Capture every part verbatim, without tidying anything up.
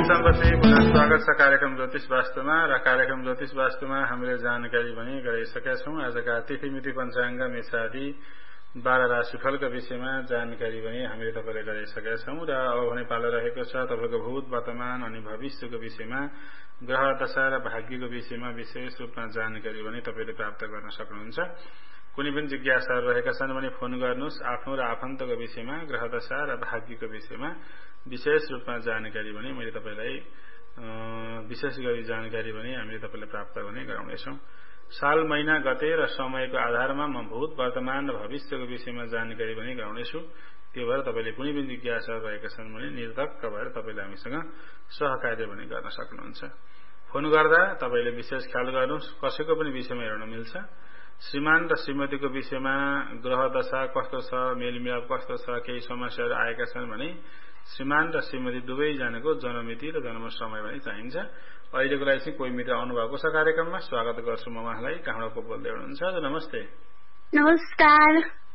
विरामपछि पुनः स्वागत छ कार्यक्रम ज्योतिष वास्तुमा र कार्यक्रम ज्योतिष वास्तुमा हामीले जानकारी पनि गराइसकेका छौं। आजका तिथि मिति पञ्चाङ्ग मेषादि बाह्र राशिफलका विषयमा जानकारी पनि हामीले तपाईलाई गराइसकेका छौं र अब भने पालो रहेको छ तपाईको भूत वर्तमान अनि भविष्यको विषयमा ग्रह दशा र भाग्यको विषयमा विशेष रूपमा जानकारी पनि तपाईले प्राप्त गर्न सक्नुहुन्छ। कुनै पनि जिज्ञासाहरू रहेका छन् भने फोन गर्नुहोस्। आफ्नो र आफन्तको विषयमा ग्रह दशा र भाग्यको विषयमा विशेष रूपमा जानकारी पनि मैले तपाईलाई विशेष गरी जानकारी पनि हामीले तपाईलाई प्राप्त गर्ने गराउनेछौं। साल महिना गते र समयको आधारमा म भूत वर्तमान र भविष्यको विषयमा जानकारी पनि गराउनेछु। त्यो भएर तपाईले कुनै पनि जिज्ञासाहरू रहेका छन् भने निर्धक्क भएर तपाईले हामीसँग सहकार्य पनि गर्न सक्नुहुन्छ। फोन गर्दा तपाईले विशेष ख्याल गर्नुहोस्। कसैको पनि विषयमा हेर्न मिल्छ। श्रीमान र श्रीमतीको विषयमा ग्रह दशा कस्तो छ, मेलमिलाप कस्तो छ, केही समस्याहरू आएका छन् भने श्रीमान र श्रीमती दुवैजनाको जन्ममिति र जन्म समय पनि चाहिन्छ। अहिलेको लागि चाहिँ कोही मित्र आउनुभएको छ कार्यक्रममा, स्वागत गर्छु म उहाँलाई। कहाँबाट को बोल्दै हुनुहुन्छ? नमस्ते। नमस्कार।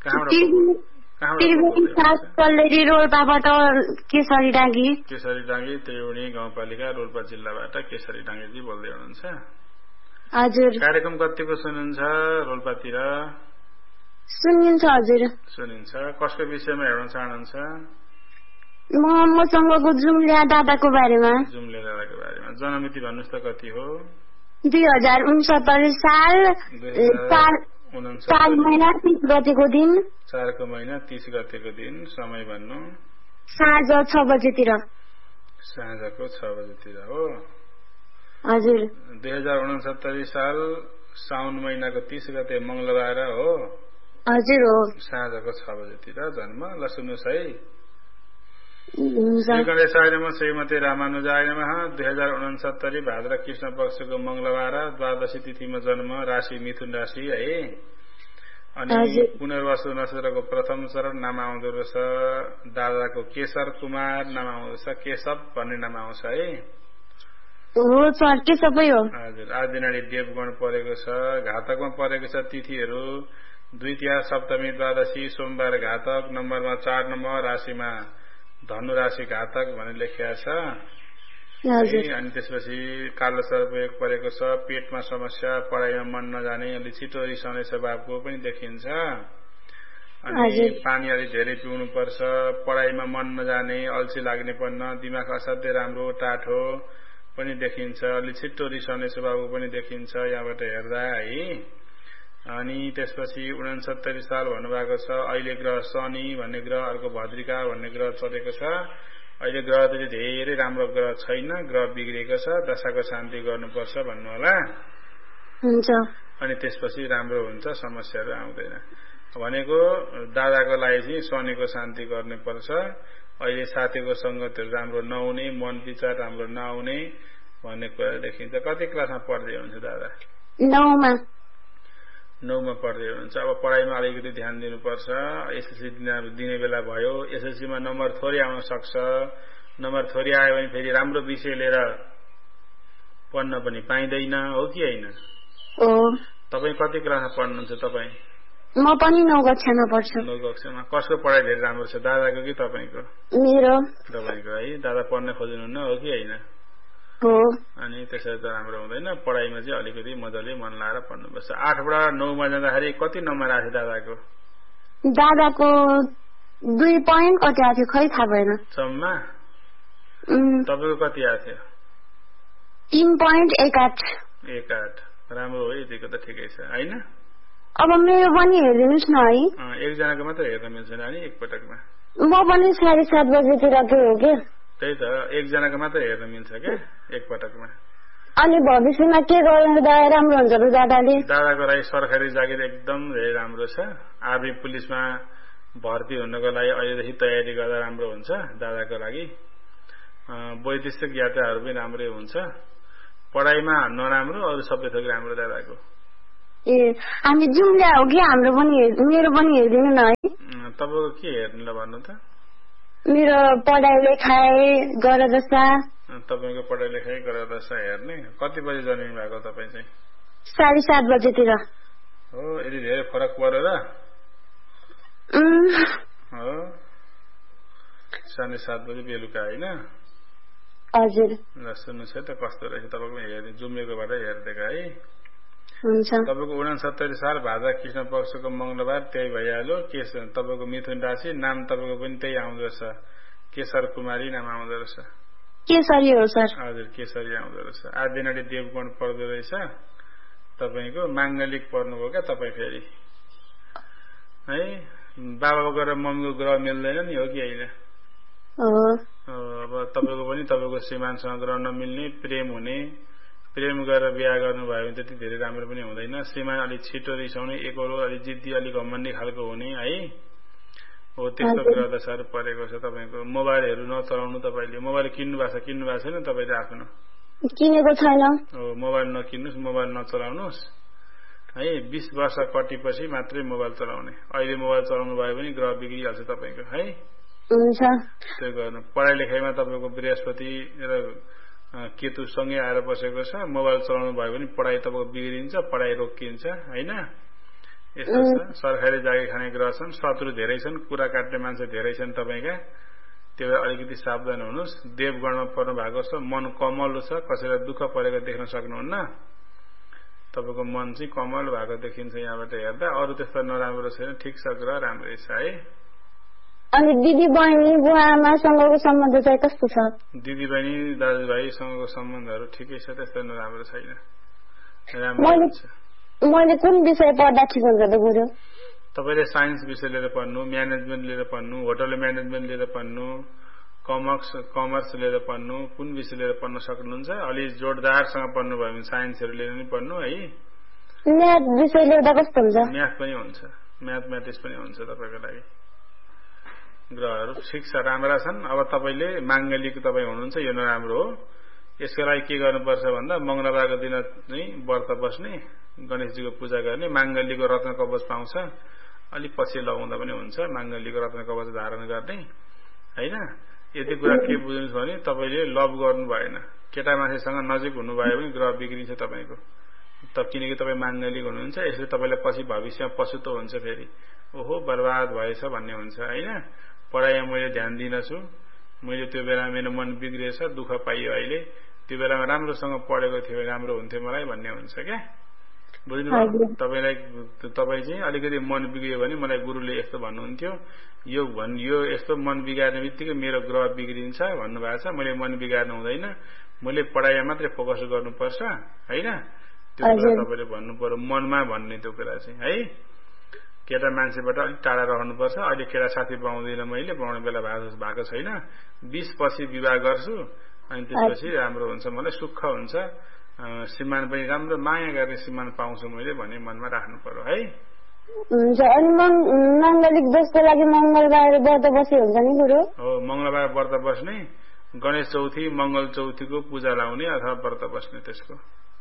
कल्लेरी रोल्पाबाट केशरी डाँगी। केशरी डाँगी त्रिवेणी गाउँपालिका रोल्पा जिल्लाबाट केशरी डाँगीजी बोल्दै हुनुहुन्छ? हजुर। कार्यक्रम कतिको सुनिन्छ रोल्पातिर? सुनिन्छ हजुर। सुनिन्छ। कसको विषयमा हेर्न चाहनुहुन्छ? म मसँगको जुम्लिया दादाको बारेमा। जुम्लिया दादाको बारेमा। जन्ममिति भन्नुहोस् त कति हो? दुई हजार उनसत्तरी साल चार महिना तीस गतेको दिन। चारको महिना तीस गतेको दिन। समय भन्नु? साँझ छ बजेतिर। साँझको छ बजेतिर हो? हजुर। दुई हजार उनसत्तरी साल साउन महिनाको तीस गते मंगलबार हो? हजुर हो। साँझको छ बजेतिर जन्म। ल सुन्नुहोस् है। गणेशाय नमः श्रीमती रामानुजाय नमः। दुई हजार उनसत्तरी भाद्र कृष्ण पक्षको मंगलबार द्वादशी तिथिमा जन्म। राशि मिथुन राशि है। अनि पुनर्वसु नक्षत्रको प्रथम चरण नाम आउँदो रहेछ दादाको केशर कुमार नाम आउँदो रहेछ। केशव भन्ने नाम आउँछ है? हो सर, के सबै हो। हजुर। आदिनाडी देवगण परेको छ। घातकमा परेको छ तिथिहरू द्वितीया सप्तमी द्वादशी सोमबार घातक। नम्बरमा चार नम्बर। राशिमा धनु राशि घातक भनेर लेखिएको छ। अनि त्यसपछि कालो सर्पयोग परेको छ। पेटमा समस्या, पढाइमा मन नजाने, अलि छिटो रिसाउने स्वभावको पनि देखिन्छ। अनि पानी अलि धेरै पिउनु पर्छ। पढाइमा मन नजाने, अल्छी लाग्ने पन्न, दिमाग असाध्यै राम्रो, टाठो पनि देखिन्छ। अलि छिटो रिसाउने स्वभावको पनि देखिन्छ यहाँबाट हेर्दा है। अनि त्यसपछि उनसत्तरी साल भन्नुभएको छ। अहिले ग्रह शनि भन्ने ग्रह, अर्को भद्रिका भन्ने ग्रह चलेको छ। अहिले ग्रह चाहिँ धेरै राम्रो ग्रह छैन, ग्रह बिग्रेको छ। दशाको शान्ति गर्नुपर्छ भन्नु होला। हुन्छ। अनि त्यसपछि राम्रो हुन्छ, समस्याहरू आउँदैन भनेको। दादाको लागि चाहिँ शनिको शान्ति गर्नुपर्छ। अहिले साथीको संगतहरू राम्रो नहुने, मन विचार राम्रो नआउने भन्ने कुरा देखिन्छ। कति क्लासमा पढ्दै हुनुहुन्छ दादा? नौमा। नौमा पढ्दै हुनुहुन्छ। अब पढाइमा अलिकति ध्यान दिनुपर्छ। एसएससी दिने बेला भयो। एसएससीमा नम्बर थोरै आउन सक्छ। नम्बर थोरै आयो भने फेरि राम्रो विषय लिएर पढ्न पनि पाइँदैन हो कि होइन? हो। तपाईँ कति क्लासमा पढ्नुहुन्छ? तपाईँ? म पनि नौ कक्षामा पढ्छु। नौ कक्षामा। कसको पढाइ धेरै राम्रो छ, दादाको कि तपाईँको? मेरो। तपाईँको है। दादा पढ्न खोज्नुहुन्न हो कि होइन? हो। अनि त्यसरी त राम्रो हुँदैन। पढाइमा चाहिँ अलिकति मजाले मन लाएर पढ्नुपर्छ। आठबाट नौमा जाँदाखेरि कति नम्बर आएको थियो दादाको? दादाको दुई पोइन्ट कति आएको थियो खै थाहा भएन। सम्मा? तपाईँको कति आएको थियो? तीन पोइन्ट एक आठ। एक आठ। राम्रो हो, यतिको त ठिकै छ होइन? अब मेरो पनि हेरिदिनुहोस् न है। एकजनाको मात्र हेर्न मिल्छ नानी एकपटकमा? म पनि साढे सात बजेतिर के हो कि? त्यही त, एकजनाको मात्र हेर्न मिल्छ क्या एकपटकमा। अनि भविष्यमा के गर्दा राम्रो हुन्छ र दादाले? दादाको लागि सरकारी जागिर एकदम धेरै राम्रो छ। आर्मी पुलिसमा भर्ती हुनको लागि अहिलेदेखि तयारी गर्दा राम्रो हुन्छ दादाको लागि। वैदेशिक यात्राहरू पनि राम्रै हुन्छ। पढाइमा नराम्रो, अरू सबै थोक राम्रो दादाको। ए हामी जुम्ल्या हो कि हाम्रो पनि मेरो पनि हेरिदिनु न है। तपाईँको के हेर्नु ल भन्नु त? मेरो पढाइ लेखाइ गर दशा। तपाईँको पढाइ लेखाइ गर दशा हेर्ने। कति बजे जन्मिनु भएको तपाईँ चाहिँ? साढे सात बजेतिर। हो, यदि धेरै फरक परेर? हो, साढे सात बजे बेलुका होइन? हजुर ल सुन्नुहोस् है त कस्तो रहेछ तपाईँको हेर्ने जुमेकोबाट हेरिदिएको है हुन्छ तपाईँको उनासत्तरी साल भाद्र कृष्ण पक्षको मङ्गलबार त्यही भइहाल्यो के तपाईँको मिथुन राशि नाम तपाईँको पनि त्यही आउँदो रहेछ केशर कुमारी नाम आउँदो रहेछ केसरी हो सर हजुर केसरी आउँदो रहेछ आदिनाडी देवगण पर्दो रहेछ तपाईँको माङ्गलिक पर्नुभयो क्या तपाईँ फेरि है बाबाको र मम्मीको ग्रह मिल्दैन नि हो कि होइन अब तपाईँको पनि तपाईँको श्रीमानसँग ग्रह नमिल्ने प्रेम हुने प्रेम गरेर बिहा गर्नुभयो भने त्यति धेरै राम्रो पनि हुँदैन श्रीमान अलिक छिटो रिसाउने एकरो अलिक जिद्दी अलिक घमण्डी खालको हुने है हो त्यस्तो ग्रह दशाहरू परेको छ तपाईँको मोबाइलहरू नचलाउनु तपाईँले मोबाइल किन्नु भएको छ किन्नु भएको छैन तपाईँले आफ्नो किनेको छैन हो मोबाइल नकिन्नुहोस् मोबाइल नचलाउनुहोस् है बीस वर्ष कटेपछि मात्रै मोबाइल चलाउने अहिले मोबाइल चलाउनु भयो भने ग्रह बिग्रिहाल्छ तपाईँको है हुन्छ त्यो गर्नु पढाइ लेखाइमा तपाईँको बृहस्पति र केतु सँगै आएर बसेको छ मोबाइल चलाउनु भयो भने पढाइ तपाईँको बिग्रिन्छ पढाइ रोकिन्छ होइन यस्तो छ सरकारी जागिर खाने ग्रह छन् शत्रु धेरै छन् कुरा काट्ने मान्छे धेरै छन् तपाईँका त्यो भएर अलिकति सावधान हुनुहोस् देवगणमा पर्नु भएको छ मन कमलो छ कसैलाई दुःख परेको देख्न सक्नुहुन्न तपाईँको मन चाहिँ कमल भएको देखिन्छ यहाँबाट हेर्दा अरू त्यस्तो नराम्रो छैन ठिक छ ग्रह राम्रै छ है अनि दिदी बहिनी बुवा आमासँगको सम्बन्ध चाहिँ कस्तो छ दिदी बहिनी दाजुभाइसँगको सम्बन्धहरू ठिकै छ त्यस्तो नराम्रो छैन मैले मैले कुन विषय पढ्दा ठिक हुन्छ त गुरु तपाईँले साइन्स विषय लिएर पढ्नु म्यानेजमेन्ट लिएर पढ्नु होटल म्यानेजमेन्ट लिएर पढ्नु कमर्स कमर्स लिएर पढ्नु कुन विषय लिएर पढ्न सक्नुहुन्छ अलि जोरदारसँग पढ्नु भयो भने साइन्सहरू लिएर नि पढ्नु है म्याथ विषय लिँदा कस्तो हुन्छ म्याथ पनि हुन्छ म्याथमेटिक्स पनि हुन्छ तपाईँको लागि ग्रहहरू ठिक छ राम्रा छन् अब तपाईँले माङ्गलिक तपाईँ हुनुहुन्छ यो नराम्रो हो यसको लागि के गर्नुपर्छ भन्दा मङ्गलबारको दिन चाहिँ व्रत बस्ने गणेशजीको पूजा गर्ने माङ्गलीको रत्न कवच पाउँछ अलिक पछि लगाउँदा पनि हुन्छ माङ्गलीको रत्न कवच धारण गर्ने होइन यति कुरा के बुझ्नुहोस् भने तपाईँले लभ गर्नु भएन केटा मान्छेसँग नजिक हुनुभयो भने ग्रह बिग्रिन्छ तपाईँको त किनकि तपाईँ माङ्गलिक हुनुहुन्छ यसले तपाईँलाई पछि भविष्यमा पछुतो हुन्छ फेरि ओहो बर्बाद भएछ भन्ने हुन्छ होइन पढाइमा मैले ध्यान दिनछु मैले त्यो बेला मेरो मन बिग्रिएछ दुःख पाइयो अहिले त्यो बेलामा राम्रोसँग पढेको थियो राम्रो हुन्थ्यो मलाई भन्ने हुन्छ क्या बुझ्नुभयो तपाईँलाई तपाईँ चाहिँ अलिकति मन बिग्रियो भने मलाई गुरुले यस्तो भन्नुहुन्थ्यो यो भन् यो यस्तो मन बिगार्ने बित्तिकै मेरो ग्रह बिग्रिन्छ भन्नुभएको छ मैले मन बिगार्नु हुँदैन मैले पढाइमा मात्रै फोकस गर्नुपर्छ होइन त्यो कुरा तपाईँले भन्नु पर्यो मनमा भन्ने त्यो कुरा चाहिँ है केटा मान्छेबाट अलिक टाढा रहनुपर्छ अहिले केटा साथी पाउँदिनँ मैले पाउने बेला भएको छैन बीस पछि विवाह गर्छु अनि त्यसपछि राम्रो हुन्छ मलाई सुख हुन्छ श्रीमान पनि राम्रो माया गर्ने श्रीमान पाउँछु मैले भने मनमा राख्नु पर्यो है हुन्छ अनि माङ्गलिक दोषको लागि मङ्गलबार व्रत बसे हुन्छ नि गुरु हो मङ्गलबार व्रत बस्ने गणेश चौथी मङ्गल चौथीको पूजा लाउने अथवा व्रत बस्ने त्यसको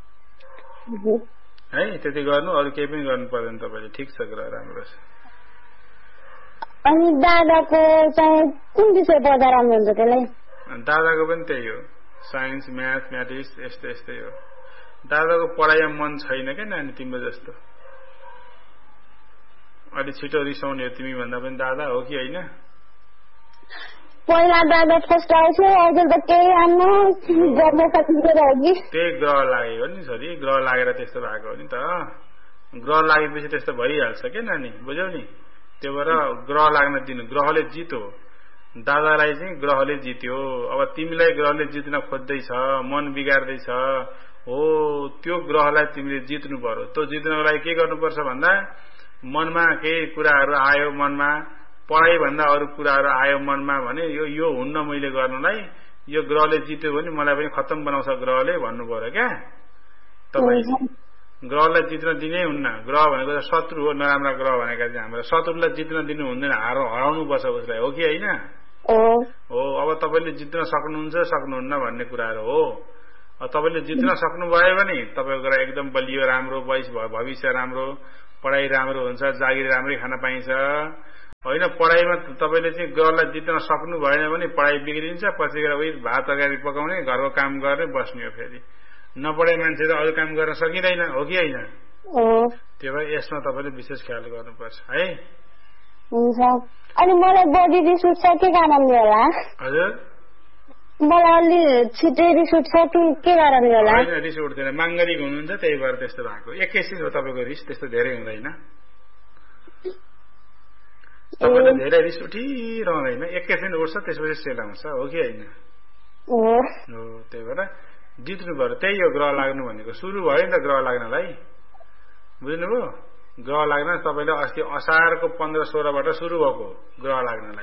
है त्यति गर्नु अरू केही पनि गर्नु पर्दैन तपाईँले ठिक छ ग्रह राम्रो छ अनि दादाको चाहिँ कुन विषय पढ्दा राम्रो हुन्छ त्यसलाई दादाको पनि त्यही हो साइन्स म्याथमेटिक्स यस्तो यस्तै हो दादाको पढाइमा मन छैन क्या नानी तिम्रो जस्तो अलि छिटो रिसाउने हो तिमी भन्दा पनि दादा हो कि होइन पहिला दादा फर्स्ट आउँथ्यो अहिले त केही आउनु गर्न सकिँदैन अघि त्यही ग्रह लागेको नि छोरी ग्रह लागेर त्यस्तो भएको हो नि त ग्रह लागेपछि त्यस्तो भइहाल्छ क्या नानी बुझ्यौ नि त्यो भएर ग्रह लाग्न दिनु ग्रहले जित्यो दादालाई चाहिँ ग्रहले जित्यो अब तिमीलाई ग्रहले जित्न खोज्दैछ मन बिगार्दैछ हो त्यो ग्रहलाई तिमीले जित्नु पर्यो त्यो जित्नको लागि के गर्नुपर्छ भन्दा मनमा केही कुराहरू आयो मनमा पढाइ भन्दा अरू कुराहरू आयो मनमा भने यो यो हुन्न मैले गर्नलाई यो ग्रहले जित्यो भने मलाई पनि खत्तम बनाउँछ ग्रहले भन्नु पर्यो क्या तपाईँ ग्रहलाई जित्न दिनै हुन्न ग्रह भनेको त शत्रु हो नराम्रा ग्रह भनेका चाहिँ हाम्रो शत्रुलाई जित्न दिनु हुँदैन हराउनु पर्छ उसलाई हो कि होइन हो अब तपाईँले जित्न सक्नुहुन्छ सक्नुहुन्न भन्ने कुराहरू हो तपाईँले जित्न सक्नुभयो भने तपाईँको ग्रह एकदम बलियो राम्रो भविष्य राम्रो पढाइ राम्रो हुन्छ जागिर राम्रै खान पाइन्छ होइन पढाइमा तपाईँले चाहिँ ग्रहलाई जित्न सक्नु भएन भने पढाइ बिग्रिन्छ पछि गएर उही भात तरकारी पकाउने घरको काम गर्ने बस्ने हो फेरि नपढाइ मान्छे त अरू काम गर्न सकिँदैन हो कि होइन त्यो भएर यसमा तपाईँले विशेष ख्याल गर्नुपर्छ है हुन्छ अनि मलाई बडी रिस उठ्छ के कारणले होला हजुर मलाई अलि छिटै रिस उठ्छ कि के कारणले होला? होइन रिस उठ्दैन, माङ्गरिक हुनुहुन्छ त्यही भएर त्यस्तो भएको। एकैछिन हो तपाईँको रिस, त्यस्तो धेरै हुँदैन। तपाईँले धेरै रिस उठिरहँदैन, एकैछिन उठ्छ त्यसपछि सेलाउँछ, हो कि होइन? हो। त्यही भएर जित्नु पर्यो, त्यही हो ग्रह लाग्नु भनेको। सुरु भयो नि त ग्रह लाग्नलाई, बुझ्नुभयो? ग्रह लाग्न तपाईँले अस्ति असारको पन्ध्र सोह्रबाट सुरु भएको ग्रह लाग्नलाई।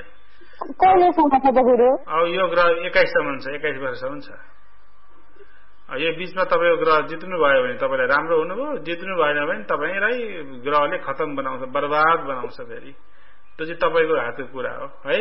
अब यो ग्रह एक्काइससम्म छ, एक्काइस वर्षसम्म छ। यो बिचमा तपाईँको ग्रह जित्नु भयो भने तपाईँलाई राम्रो हुनुभयो, जित्नु भएन भने तपाईँलाई ग्रहले खतम बनाउँछ, बर्बाद बनाउँछ फेरि। त्यो चाहिँ तपाईँको हातको कुरा हो है।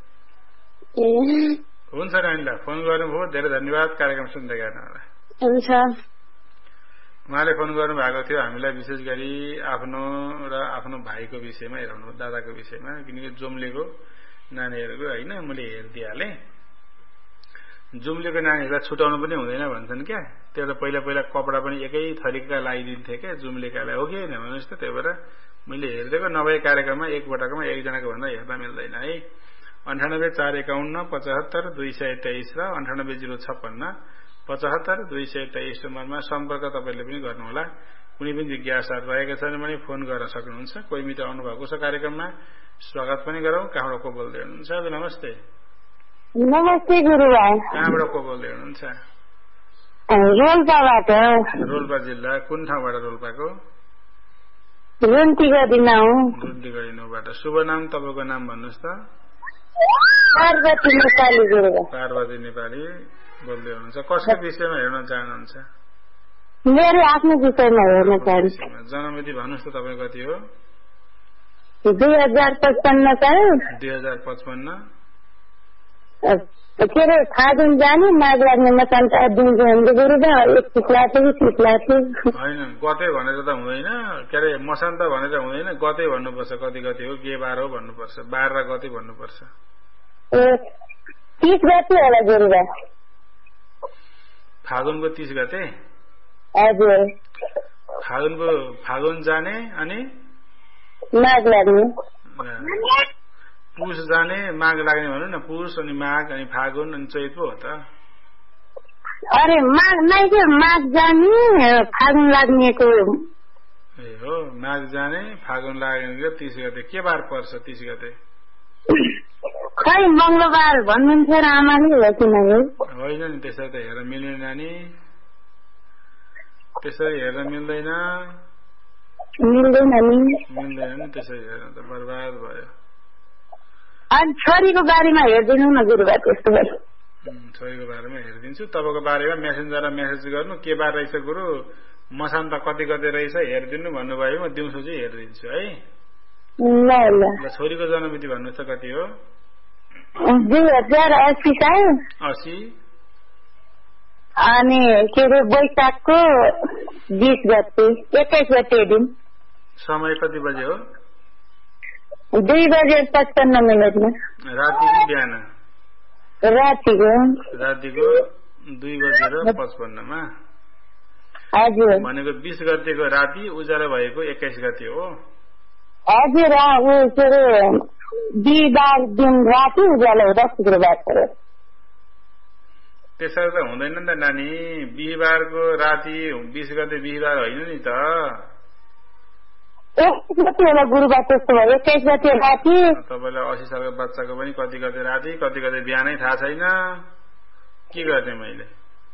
हुन्छ नानीलाई फोन गर्नुभयो, धेरै धन्यवाद। कार्यक्रम सुन्दै गर्नुहोला। हुन्छ। उहाँले फोन गर्नु भएको थियो हामीलाई विशेष गरी आफ्नो र आफ्नो भाइको विषयमा हेराउनु, दादाको विषयमा, किनकि जुम्लेको नानीहरूको होइन मैले हेरिदिइहालेँ। जुम्लेको नानीहरूलाई छुटाउनु पनि हुँदैन भन्छन् क्या, त्यो त पहिला पहिला कपडा पनि एकै थरीका लगाइदिन्थे क्या जुम्लेकालाई, हो कि होइन भन्नुहोस् त? त्यही भएर मैले हेरिदिएको, नभए कार्यक्रममा एकपटकमा एकजनाको भन्दा हेर्दा मिल्दैन है। अन्ठानब्बे चार एकाउन्न पचहत्तर दुई सय तेइस र अन्ठानब्बे जिरो छप्पन्न पचहत्तर दुई सय तेइस नम्बरमा सम्पर्क तपाईँले पनि गर्नुहोला। कुनै पनि जिज्ञासाहरू रहेका छन् भने फोन गर्न सक्नुहुन्छ। कोही मित्र आउनु भएको छ कार्यक्रममा, स्वागत पनि गरौँ। कहाँबाट को बोल्दै हुनुहुन्छ? हजुर नमस्ते। नमस्ते गुरुबाई। कहाँबाट को बोल्दै हुनुहुन्छ? रोल्पाबाट। रोल्पा जिल्ला कुन ठाउँबाट? रोल्पाको रुन्टी गरिदिनु। रुन्टी गरिनुबाट। शुभ नाम तपाईँको नाम भन्नुहोस् त? पार्वती नेपाली गुरुबा। पार्वती नेपाली बोल्दै हुनुहुन्छ। कसको विषयमा हेर्न चाहनुहुन्छ? मेरो आफ्नो विषयमा हेर्न चाहन्छु। जन्ममिति भन्नुहोस् त तपाईँ कति हो? दुई हजार पचपन्न साल। दुई हजार पचपन्न के अरे फागुन जाने माघ लाग्ने मसान दिन्छु हाम्रो गुरुबा। एकतिस लाग्थ्यो कि तिस लाग्थ्यो। होइन गते भनेर त हुँदैन, के अरे मसान त भनेर हुँदैन, गते भन्नुपर्छ। कति गते हो, के बार हो भन्नुपर्छ, बार र गते भन्नुपर्छ। तीस गते होला गुरुबा। फागुनको तीस गते? हजुर। फागुनको फागुन जाने अनि माघ लाग्ने, पुष जाने माघ लाग्ने भन्नु न। पुष अनि माघ अनि फागुन अनि चैत पो हो त। अरे माघ नै के माघ जाने फागुन लाग्नेको। ए हो, माघ जाने फागुन लाग्ने तीस गते। के बार पर्छ तीस गते? खै मंगलबार भन्नुहुन्थ्यो र आमाले हो कि नै? होइन नि, त्यसरी त हेर्न मिल्दैन नानी, त्यसरी हेर्न मिल्दैन। मिल्दैन नि, मिल्दैन नि त्यसरी हेर्न, त बर्बाद भयो। अनि छोरीको बारेमा हेरिदिनु न गुरुबा। त्यस्तो भए छोरीको बारेमा हेरिदिन्छु। तपाईँको बारेमा मेसेन्जरमा मेसेज गर्नु, के बार रहेछ गुरु, मसान त कति कति रहेछ हेरिदिनु भन्नुभयो, म दिउँसो चाहिँ हेरिदिन्छु है। ल ल। छोरीको जन्ममिति भन्नुहोस् त कति हो? दुई हजार अस्सी साल। असी अनि के अरे वैशाखको बिस गते, एक्काइस गते दिन। समय कति बजे हो? दुई बजे पचपन्न मिनटमा। राति कि बिहान? रातिको। रातिको दुई बजेर पचपन्नमा। हजुर। भनेको बिस गतेको राति उज्यालो भएको एक्काइस गते हो। हजुर। के अरे बिहिबार दिन राति उज्यालो हुँदा शुक्रबार पऱ्यो। त्यसरी त हुँदैन नि त नानी, बिहिबारको राति बिस गते बिहिबार होइन नि त। एक्काइस गते होला गुरुबार। त्यस्तो भयो एक्काइस गते राति। तपाईँलाई असी सालको बच्चाको पनि कति गते राति कति गते बिहानै थाहा छैन, के गर्ने मैले?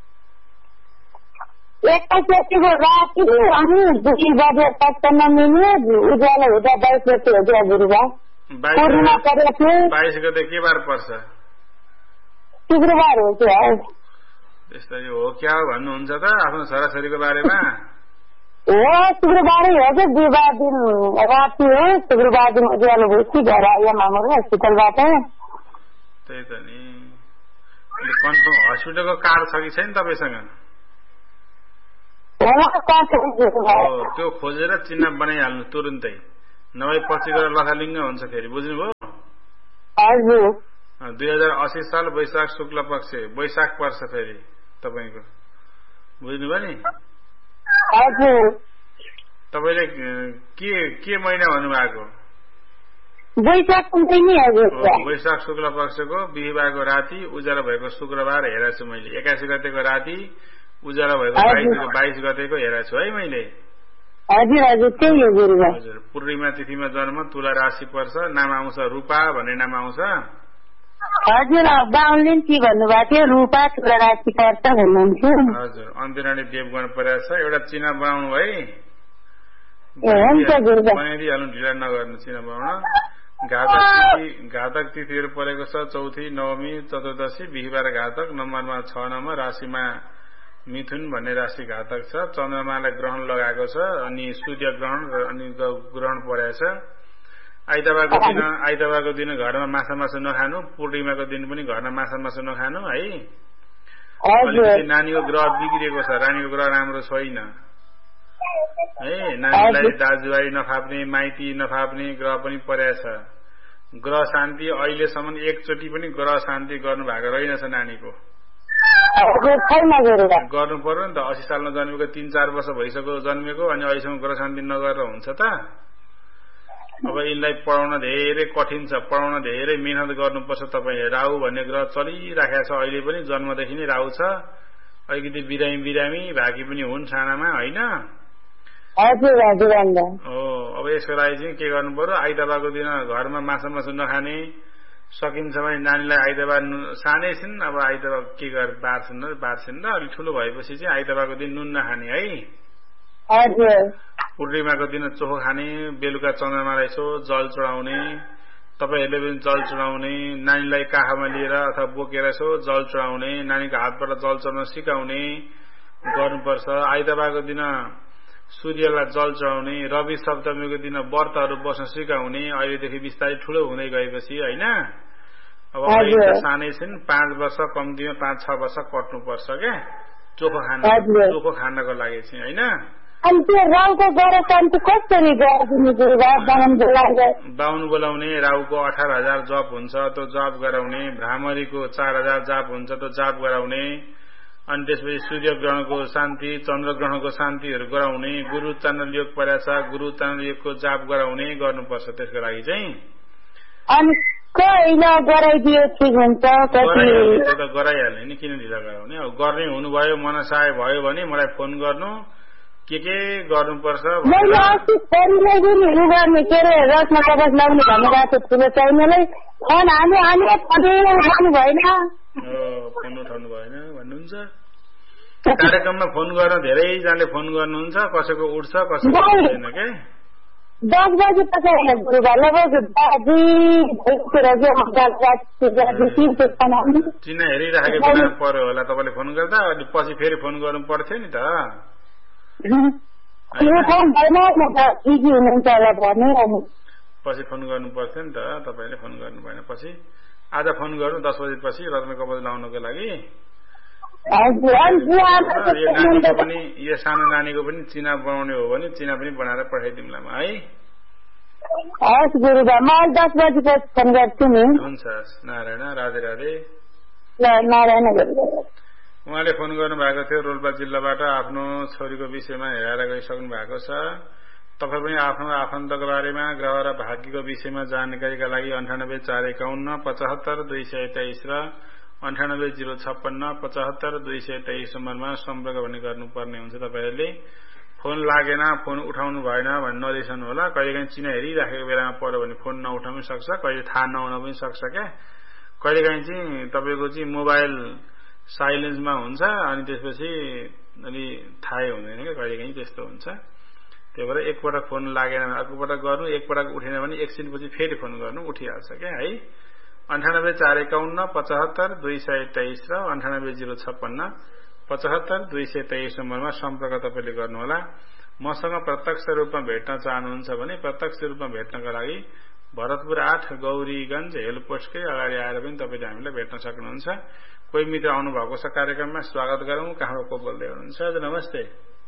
एक्काइस गतेको राति अनि दुई बजे पचपन्न मिनट उज्यालो हुँदा बाइस गते हो क्या गुरुबार। पूर्णिमा परेको थियो। बाइस गते के बार पर्छ? शुक्रबार हो क्या? त्यस्तै हो क्या भन्नुहुन्छ त आफ्नो छोराछोरीको बारेमा? हो शुक्रबारै हो कि बिहिबार दिन राति हो। शुक्रबार दिन उज्यालो भएपछि घर आयो मामुले हस्पिटलबाट। त्यही त नि, कन्फर्म हस्पिटलको कार्ड छ कि छैन तपाईँसँग? त्यो खोजेर चिन्ह बनाइहाल्नु तुरुन्तै, नभए पछि गएर लथालिङ्ग हुन्छ फेरि, बुझ्नुभयो? हजुर। दुई हजार असी साल वैशाख शुक्ल पक्ष वैशाख पर्छ फेरि तपाईँको, बुझ्नुभयो नि? हजुर। तपाईँले के के महिना भन्नुभएको? वैशाख पुग्दैन हजुर वैशाख शुक्ल पक्षको बिहिबारको राति उज्यालो भएको शुक्रबार हेरेको छु मैले। एक्काइस गतेको राति उज्यालो भएको बाइस गतेको हेरेको छु है मैले। हजुर हजुर त्यही हो गुरुबा। हजुर पूर्णिमा तिथिमा जन्म, तुला राशि पर्छ, नाम आउँछ रूपा भन्ने नाम आउँछ। हजुर बाहुनले के भन्नुभएको थियो, रूपा तुला राशि पर्छ भन्नुहुन्थ्यो। हजुर अन्त्यरानी देवगण परेको छ। एउटा चिना बनाउनु है, बनाइदिइहाल्नु, ढिला नगर्नु चिना बनाउन। घातक तिथि घातक तिथिहरू परेको छ चौथी, नवमी, चतुर्दशी, बिहिबार घातक। नम्बरमा छ नम्बर, राशिमा मिथुन भन्ने राशि घातक छ। चन्द्रमालाई ग्रहण लगाएको छ अनि सूर्य ग्रहण अनि ग्रहण परेको छ। आइतबारको दिन आइतबारको दिन घरमा माछा मासु नखानु, पूर्णिमाको दिन पनि घरमा माछा मासु नखानु है। अलिकति नानीको ग्रह बिग्रिएको छ, रानीको ग्रह राम्रो छैन है। नानीलाई दाजुभाइ नफाप्ने, माइती नफाप्ने ग्रह पनि परेको छ। ग्रह शान्ति अहिलेसम्म एकचोटि पनि ग्रह शान्ति गर्नु भएको रहेनछ नानीको। गर्नु पर्यो नि त। अस्सी सालमा जन्मेको तीन चार वर्ष भइसक्यो जन्मेको, अनि अहिलेसम्म ग्रह शान्ति नगरेर हुन्छ त। अब यिनलाई पढाउन धेरै कठिन छ, पढाउन धेरै मेहनत गर्नुपर्छ। तपाईँ राहु भन्ने ग्रह चलिराखेको छ अहिले पनि, जन्मदेखि नै राहु छ। अलिकति बिरामी बिरामी भागी पनि हुन् सानामा होइन। हो अब यसको लागि चाहिँ के गर्नु पर्यो, आइतबारको दिन घरमा माछा मासु नखाने, सकिन्छ भने नानीलाई आइतबार सानै छिन्, अब आइतबार के गर बार्छन् र बार्छन् र अलिक ठुलो भएपछि चाहिँ आइतबारको दिन नुन नखाने है। पूर्णिमाको दिन चोखो खाने, बेलुका चन्द्रमालाई यसो जल चढाउने, तपाईँहरूले पनि जल चढाउने, नानीलाई काखमा लिएर अथवा बोकेर यसो जल चढाउने, नानीको हातबाट जल चढाउन सिकाउने गर्नुपर्छ। आइतबारको दिन सूर्यलाई जल चढाउने, रवि सप्तमीको दिन व्रतहरू बस्न सिकाउने। अहिलेदेखि बिस्तारै ठुलो हुँदै गएपछि होइन। अब अहिले सानै छिन्, पाँच वर्ष कम्तीमा पाँच छ वर्ष कट्नुपर्छ क्या चोखो खान, चोखो खानको लागि चाहिँ होइन। बाहुन बोलाउने, राहुको अठार हजार जप हुन्छ त्यो जप गराउने, भ्रामरीको चार हजार जप हुन्छ त्यो जप गराउने, अनि त्यसपछि सूर्य ग्रहणको शान्ति, चन्द्र ग्रहणको शान्तिहरू गराउने, गुरु चन्द्र योग परेछ गुरु चन्द्र योगको जाप गराउने गर्नुपर्छ। त्यसको लागि चाहिँ गराइहाल्ने नि, किन ढिला गराउने। अब गर्ने हुनुभयो, मनसाय भयो भने मलाई फोन गर्नु, के के गर्नुपर्छ फोन उठाउनु भएन भन्नुहुन्छ। कार्यक्रममा फोन गर्न धेरैजनाले फोन गर्नुहुन्छ, कसैको उठ्छ कसैको उठ्दैन क्या। दस बजी चिना हेरिराखेको बेला पर्यो होला तपाईँले फोन गर्दा, अनि पछि फेरि फोन गर्नु पर्थ्यो नि त। पछि फोन गर्नु पर्थ्यो नि त, तपाईँले फोन गर्नु भएन। पछि आज फोन गर्नु दस बजेपछि रत्न कवच लाउनको लागि। नानीको पनि यो सानो नानीको पनि चिना बनाउने हो भने चिना पनि बनाएर पठाइदिउँला है। दस बजीपछि फोन गर्छु नि। हुन्छ नारायण, राधे राधे। नारायण उहाँले फोन गर्नु भएको थियो रोल्पा जिल्लाबाट, आफ्नो छोरीको विषयमा हेरेर गइसक्नु भएको छ। तपाईँ पनि आफ्नो आफन्तको बारेमा, ग्रह र भाग्यको विषयमा जानकारीका लागि अन्ठानब्बे चार एकाउन्न पचहत्तर दुई सय तेइस र अन्ठानब्बे जिरो छप्पन्न पचहत्तर दुई सय तेइस नम्बरमा सम्पर्क भन्ने गर्नुपर्ने हुन्छ। तपाईँहरूले फोन लागेन, फोन उठाउनु भएन भन्ने नरिसाउनु होला। कहिलेकाहीँ चिना हेरिराखेको बेलामा पर्यो भने फोन नउठाउनु पनि सक्छ, कहिले थाहा नहुन पनि सक्छ क्या। कहिलेकाहीँ चाहिँ तपाईँको चाहिँ मोबाइल साइलेन्समा हुन्छ, अनि त्यसपछि अलि थाहै हुँदैन क्या, कहिलेकाहीँ त्यस्तो हुन्छ। त्यही भएर एकपटक फोन लागेन भने अर्कोपटक गर्नु, एकपटक उठेन भने एकछिनपछि फेरि फोन गर्नु, उठिहाल्छ क्या है। अन्ठानब्बे चार एकाउन्न पचहत्तर दुई सय तेइस र अन्ठानब्बे जिरो छप्पन्न पचहत्तर दुई सय तेइस नम्बरमा सम्पर्क तपाईँले गर्नुहोला। मसँग प्रत्यक्ष रूपमा भेट्न चाहनुहुन्छ भने प्रत्यक्ष रूपमा भेट्नका लागि भरतपुर आठ गौरीगंज हेलपोस्टकै अगाडि आएर पनि तपाईँले हामीलाई भेट्न सक्नुहुन्छ। कोही मित्र आउनु भएको छ कार्यक्रममा, स्वागत गरौँ। कहाँबाट को बोल्दै हुनुहुन्छ? हजुर नमस्ते।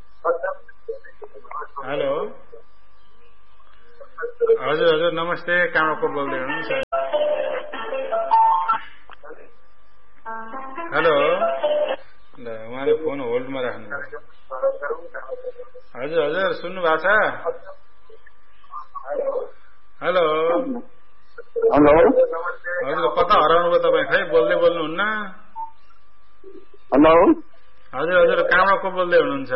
हेलो हजुर हजुर नमस्ते, कहाँबाट को बोल्दै हुनुहुन्छ? हेलो, उहाँले फोन होल्डमा राख्नुभयो। हजुर हजुर सुन्नु भएको छ? हेलो हेलो हजुर कता हराउनु भयो तपाईँ खै बोल्दै बोल्नुहुन्न हेलो हजुर हजुर कहाँबाट को बोल्दै हुनुहुन्छ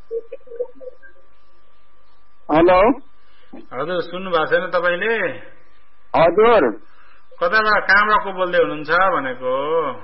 हेलो हजुर सुन्नु भएको छैन तपाईँले हजुर कताबाट कहाँबाट को बोल्दै हुनुहुन्छ भनेको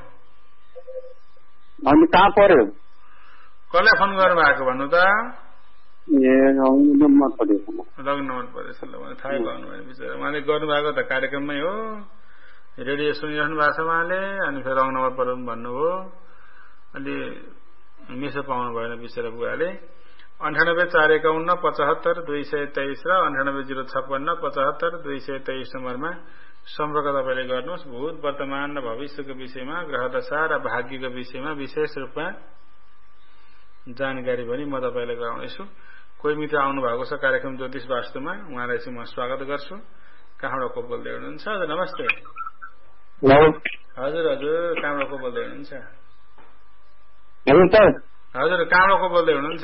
अनि कहाँ पर्यो कसलाई फोन गर्नु भएको भन्नु त ए नम्बर पर्यो रङ नम्बर परेछ ल मलाई थाहै गर्नु भयो बिचरा उहाँले गर्नुभएको त कार्यक्रममै हो रेडियो सुनिरहनु भएको छ उहाँले अनि फेरि रङ नम्बर पऱ्यो भन्नुभयो अलि मिसो पाउनु भएन बिचरा बुवाले अन्ठानब्बे चार एकाउन्न पचहत्तर दुई सय तेइस र अन्ठानब्बे जिरो छप्पन्न पचहत्तर दुई सय तेइस नम्बरमा सम्पर्क तपाईँले गर्नुहोस् भूत वर्तमान र भविष्यको विषयमा ग्रह दशा र भाग्यको विषयमा विशेष रूपमा जानकारी पनि म तपाईँलाई गराउनेछु कोही मित्र आउनु भएको छ कार्यक्रम ज्योतिष वास्तुमा उहाँलाई चाहिँ म स्वागत गर्छु कहाँबाट को बोल्दै हुनुहुन्छ हजुर नमस्ते हजुर हजुर कहाँबाट को बोल्दै हुनुहुन्छ हजुर कहाँबाट को बोल्दै हुनुहुन्छ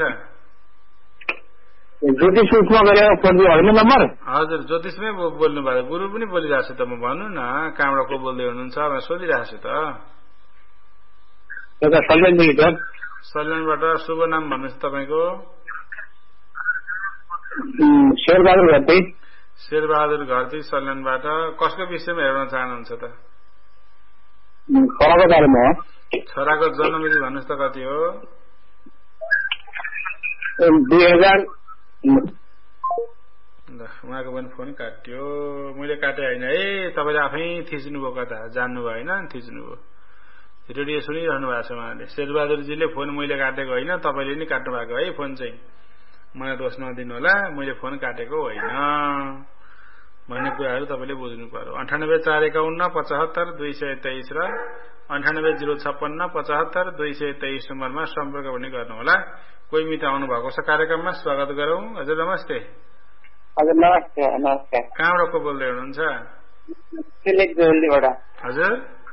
ज्योतिष उसमा गरेर फोन होइन नम्बर हजुर ज्योतिषमै बोल्नु भयो गुरु पनि बोलिरहेको छु त म भन्नु न कहाँबाट को बोल्दै हुनुहुन्छ भनेर सोधिरहेको छु त सल्यानबाट शुभ नाम भन्नुहोस् तपाईँको शेरबहादुर घरती शेरबहादुर घरती सल्यानबाट कसको विषयमा हेर्न चाहनुहुन्छ त छोराको बारेमा छोराको जन्ममिति भन्नुहोस् त कति हो दुई हजार उहाँको पनि फोन काट्यो मैले काटे होइन है तपाईँले आफै थिच्नुभयो कता जान्नुभयो होइन थिच्नुभयो रेडियो सुनिरहनु भएको छ उहाँले शेरबहादुरजीले फोन मैले काटेको होइन तपाईँले नि काट्नु भएको है फोन चाहिँ मलाई दोष नदिनु होला मैले फोन काटेको होइन भन्ने कुराहरू तपाईँले बुझ्नु पर्यो अन्ठानब्बे चार एकाउन्न पचहत्तर दुई सय तेइस र अन्ठानब्बे जिरो छप्पन्न पचहत्तर दुई सय तेइस नम्बरमा सम्पर्क पनि गर्नुहोला कोही मित्र आउनु भएको छ कार्यक्रममा स्वागत गरौँ हजुर नमस्ते हजुर नमस्ते नमस्ते कहाँबाट को बोल्दै हुनुहुन्छ हजुर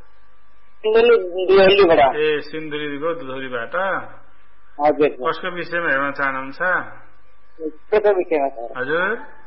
ए सिन्धुलीको दुधौलीबाट कसको विषयमा हेर्न चाहनुहुन्छ हजुर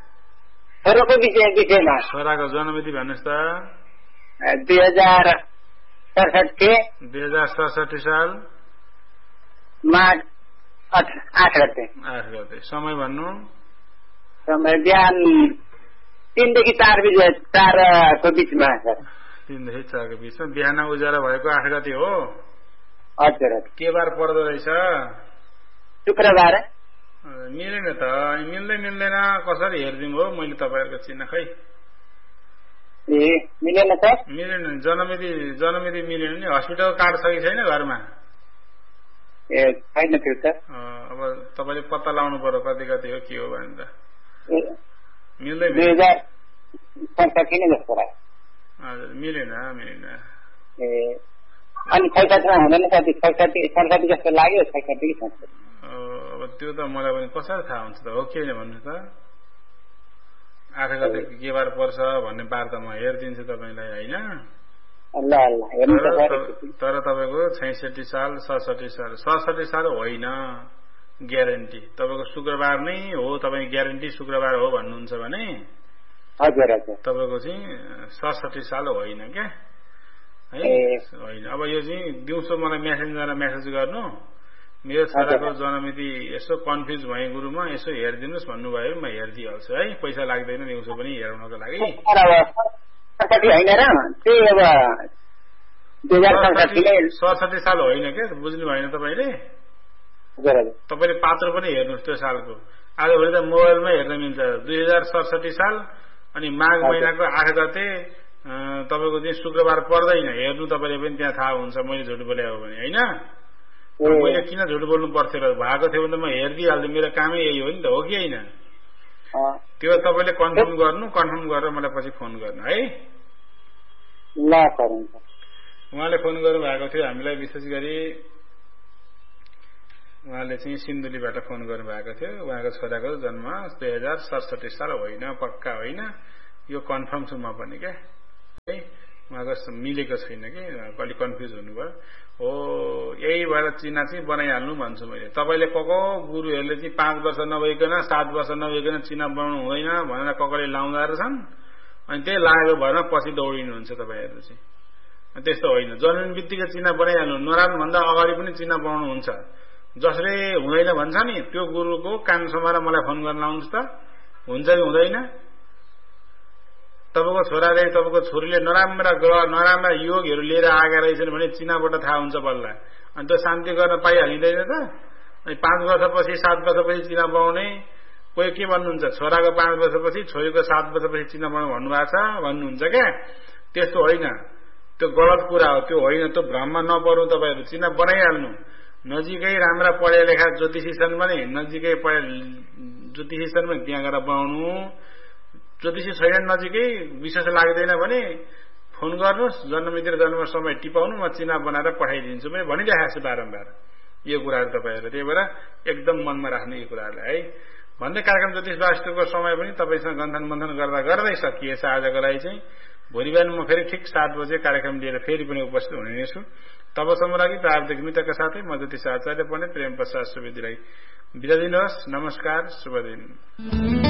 छोराको जन्ममिति भन्नुहोस् त दुई हजार सडसठी दुई हजार सडसठी साल मार्च आठ गते आठ गते समय भन्नु समय बिहान तीनदेखि चार बजे चारको बिचमा सर तीनदेखि चारको बिचमा बिहान उज्यालो भएको आठ गते हो हजुर के बार पर्दो रहेछ शुक्रबार मिलेन त मिल्दै मिल्दैन कसरी हेरिदिनु हो मैले तपाईँहरूको चिन्ह खै ए मिलेन त मिलेन जन्ममिति जन्ममिति मिलेन नि हस्पिटल कार्ड छ कि छैन घरमा ए छैन थियो त अब तपाईँले पत्ता लाउनु पर्यो कति कति हो के हो भनेर मिल्दै दुई हजार पैँसठी नै जस्तो लाग्यो हजुर मिलेन मिलेन ए अनि पैँसठीमा हुँदैन कति पैँसठी सडसठी जस्तो लाग्यो पैँसठी कि अब त्यो त मलाई पनि कसरी थाहा हुन्छ त हो के भन्नु त आठ गते के बार पर्छ भन्ने बार त म हेरिदिन्छु तपाईँलाई होइन तर तपाईँको छैसठी साल सडसठी साल सडसठी साल होइन ग्यारेन्टी तपाईँको शुक्रबार नै हो तपाईँ ग्यारेन्टी शुक्रबार हो भन्नुहुन्छ भने हजुर हजुर तपाईँको चाहिँ सडसठी साल होइन क्या है होइन अब यो चाहिँ दिउँसो मलाई मेसेन्जरमा मेसेज गर्नु मेरो छोराको जन्ममिति यसो कन्फ्युज भए गुरुमा यसो हेरिदिनुहोस् भन्नुभयो म हेरिदिइहाल्छु है पैसा लाग्दैन दिउँसो पनि हेराउनको लागि सडसठी साल होइन क्या बुझ्नु भएन तपाईँले तपाईँले पात्रो पनि हेर्नुहोस् त्यो सालको आजभोलि त मोबाइलमै हेर्न मिल्छ दुई हजार सडसठी साल अनि माघ महिनाको आठ गते तपाईँको चाहिँ शुक्रबार पर्दैन हेर्नु तपाईँले पनि त्यहाँ थाहा हुन्छ मैले झुट बोलेको हो भने होइन मैले किन झुट बोल्नु पर्थ्यो र भएको थियो भने त म हेरिदिइहाल्छु मेरो कामै यही हो नि त हो कि होइन त्यो तपाईँले कन्फर्म गर्नु कन्फर्म गरेर मलाई पछि फोन गर्नु है उहाँले फोन गर्नु भएको थियो हामीलाई विशेष गरी उहाँले चाहिँ सिन्धुलीबाट फोन गर्नु भएको थियो उहाँको छोराको जन्म दुई हजार सडसठी साल होइन पक्का होइन यो कन्फर्म छु म पनि क्या है उहाँको मिलेको छैन कि अलिक कन्फ्युज हुनुभयो हो यही भएर चिना चाहिँ बनाइहाल्नु भन्छु मैले तपाईँले कको गुरुहरूले चाहिँ पाँच वर्ष नभइकन सात वर्ष नभइकन चिना बनाउनु हुँदैन भनेर ककले लाउँदा रहेछन् अनि त्यही लागेको भरमा पछि दौडिनुहुन्छ तपाईँहरू चाहिँ। त्यस्तो होइन, जन्मिने बित्तिकै चिना बनाइहाल्नु, नराम्रो भन्दा अगाडि पनि चिना बनाउनुहुन्छ। जसले हुँदैन भन्छ नि त्यो गुरुको कान समाएर मलाई फोन गर्न लाउनुहोस् त, हुन्छ कि हुँदैन? तपाईँको छोराले तपाईँको छोरीले नराम्रा ग्रह नराम्रा योगहरू लिएर आएका रहेछन् भने चिनाबाट थाहा हुन्छ बल्ल। अनि त्यो शान्ति गर्न पाइहालिँदैन त? अनि पाँच वर्षपछि सात वर्षपछि चिना बनाउने, कोही के भन्नुहुन्छ छोराको पाँच वर्षपछि छोरीको सात वर्षपछि चिना बनाउनु भन्नुभएको छ भन्नुहुन्छ क्या। त्यस्तो होइन, त्यो गलत कुरा हो, त्यो होइन, त्यो भ्रममा नपर्नु। तपाईँहरू चिना बनाइहाल्नु। नजिकै राम्रा पढे लेखा ज्योतिषी छन् भने नजिकै पढे ज्योतिषी छन् भने त्यहाँ गएर बनाउनु। ज्योतिषी छैन नजिकै विशेष लाग्दैन भने फोन गर्नुहोस्, जन्ममिति र जन्म समय टिपाउनु, म चिना बनाएर पठाइदिन्छु। मैले भनिरहेको छु बारम्बार यो कुराहरू तपाईँहरू। त्यही भएर एकदम मनमा राख्नु यो कुराहरूलाई है भन्दै कार्यक्रम ज्योतिष वास्तुको समय पनि तपाईँसँग गन्थन मन्थन गर्दा गर्दै सकिएछ आजको लागि चाहिँ। भोलि बिहान म फेरि ठिक सात बजे कार्यक्रम लिएर फेरि पनि उपस्थित हुने नै छु। तबसम्म लागि प्राविधिक मित्रका साथै म ज्योतिष आचार्य पनि प्रेम प्रसाद सुवेदीलाई बिदा दिनुहोस्। नमस्कार, शुभ दिन।